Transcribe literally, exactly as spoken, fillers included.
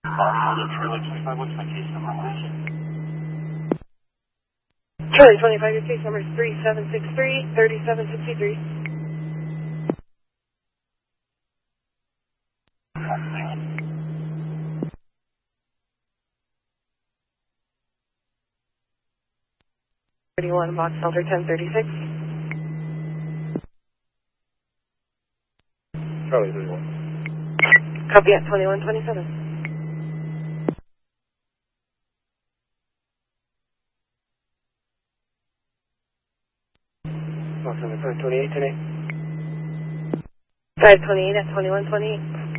Charlie twenty-five, what's my case number, please? Charlie twenty-five, your case number is three seven six three, three seven six three. thirty-one, box Delta ten thirty-six. Charlie thirty-one. Copy at twenty-one twenty-seven. Box number five twenty-eight today. five twenty-eight at twenty-one twenty-eight.